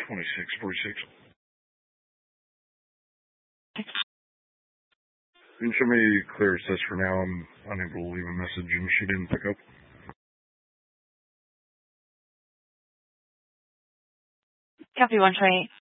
2646. Can you show me clear assist for now? I'm unable to leave a message and she didn't pick up. Copy 128.